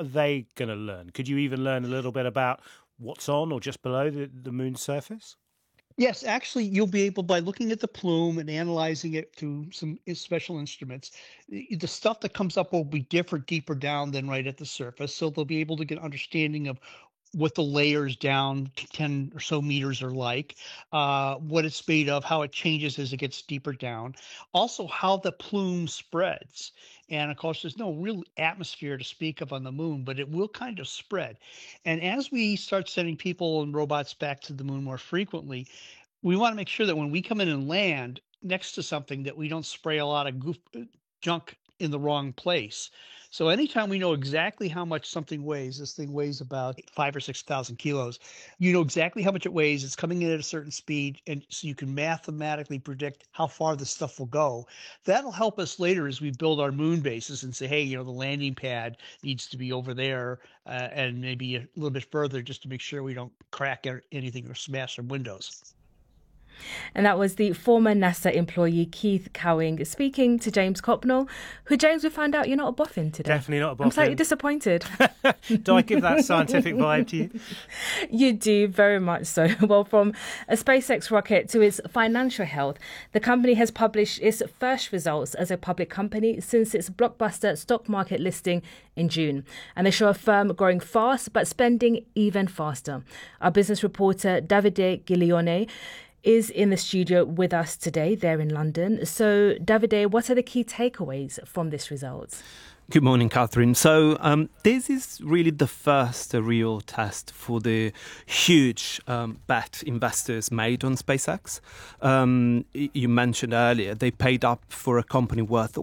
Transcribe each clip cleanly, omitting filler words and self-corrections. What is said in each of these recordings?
are they going to learn? Could you even learn a little bit about what's on or just below the moon's surface? Yes, actually, you'll be able, by looking at the plume and analyzing it through some special instruments, the stuff that comes up will be different deeper down than right at the surface. So they'll be able to get an understanding of what the layers down to 10 or so meters are like, what it's made of, how it changes as it gets deeper down, also how the plume spreads. And of course, there's no real atmosphere to speak of on the moon, but it will kind of spread. And as we start sending people and robots back to the moon more frequently, we want to make sure that when we come in and land next to something that we don't spray a lot of junk in the wrong place. So anytime we know exactly how much something weighs, this thing weighs about 5 or 6 thousand kilos. You know exactly how much it weighs. It's coming in at a certain speed, and so you can mathematically predict how far the stuff will go. That'll help us later as we build our moon bases and say, hey, the landing pad needs to be over there, and maybe a little bit further, just to make sure we don't crack anything or smash some windows. And that was the former NASA employee Keith Cowing speaking to James Copnell, who, James, we found out you're not a boffin today. Definitely not a boffin. I'm slightly disappointed. Do I give that scientific vibe to you? You do, very much so. Well, from a SpaceX rocket to its financial health, the company has published its first results as a public company since its blockbuster stock market listing in June. And they show a firm growing fast but spending even faster. Our business reporter, Davide Giglione, is in the studio with us today, there in London. So, Davide, what are the key takeaways from this result? Good morning, Catherine. So this is really the first real test for the huge bet investors made on SpaceX. You mentioned earlier they paid up for a company worth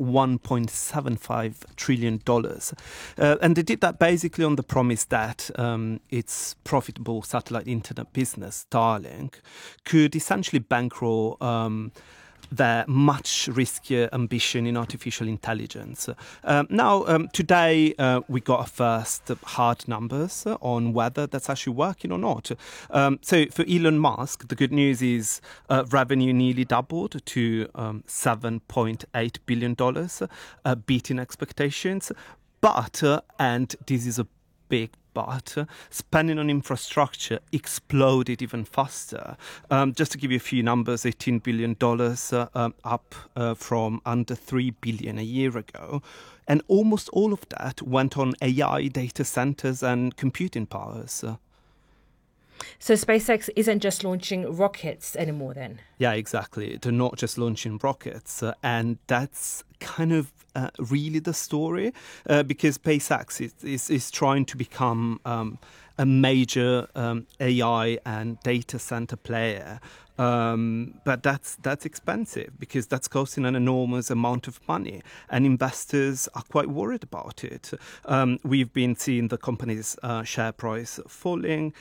$1.75 trillion. And they did that basically on the promise that its profitable satellite internet business, Starlink, could essentially bankroll their much riskier ambition in artificial intelligence. Today, we got first hard numbers on whether that's actually working or not. So for Elon Musk, the good news is revenue nearly doubled to $7.8 billion, beating expectations. But, and this is a big but, spending on infrastructure exploded even faster. Just to give you a few numbers, $18 billion up from under $3 billion a year ago. And almost all of that went on AI, data centers and computing powers. So SpaceX isn't just launching rockets anymore then? Yeah, exactly. They're not just launching rockets. And that's kind of really the story, because SpaceX is trying to become a major AI and data center player. But that's expensive because that's costing an enormous amount of money, and investors are quite worried about it. We've been seeing the company's share price falling,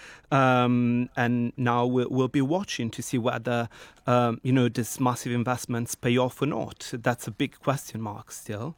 and now we'll be watching to see whether these massive investments pay off or not. That's a big question mark still.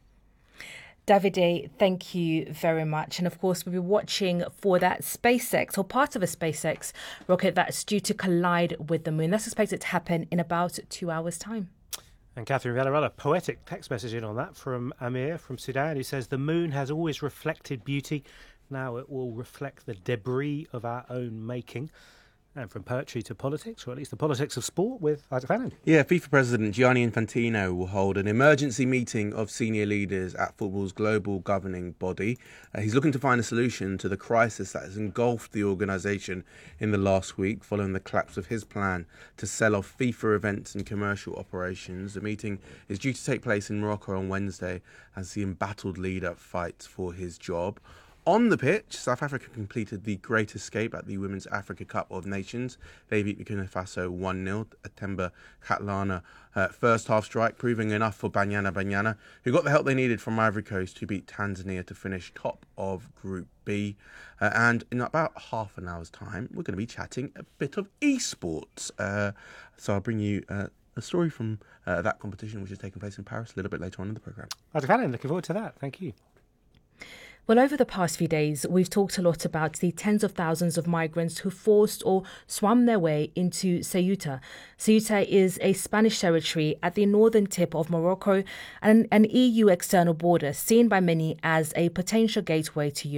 Davide, thank you very much. And of course, we'll be watching for that SpaceX, or part of a SpaceX rocket that's due to collide with the moon. That's expected to happen in about 2 hours' time. And Catherine, we had a rather poetic text message in on that from Amir from Sudan, who says, the moon has always reflected beauty. Now it will reflect the debris of our own making. And from poetry to politics, or at least the politics of sport, with Isaac Fallon. Yeah, FIFA President Gianni Infantino will hold an emergency meeting of senior leaders at football's global governing body. He's looking to find a solution to the crisis that has engulfed the organisation in the last week following the collapse of his plan to sell off FIFA events and commercial operations. The meeting is due to take place in Morocco on Wednesday as the embattled leader fights for his job. On the pitch, South Africa completed the great escape at the Women's Africa Cup of Nations. They beat Burkina Faso 1-0. Atemba Kgatlana first half strike, proving enough for Banyana, who got the help they needed from Ivory Coast to beat Tanzania to finish top of Group B. And in about half an hour's time, we're going to be chatting a bit of esports. So I'll bring you a story from that competition, which is taking place in Paris a little bit later on in the programme. Isaac Fallon, looking forward to that. Thank you. Well, over the past few days, we've talked a lot about the tens of thousands of migrants who forced or swam their way into Ceuta. Ceuta is a Spanish territory at the northern tip of Morocco and an EU external border seen by many as a potential gateway to Europe.